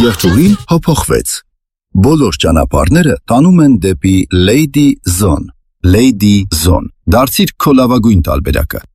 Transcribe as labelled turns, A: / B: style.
A: Եղջյուրին հափոխվեց։ Բոլոր ճանապարհները տանում են դեպի Lady Zone։ Lady Zone։ Դարձիր քո լավագույն տարբերակը։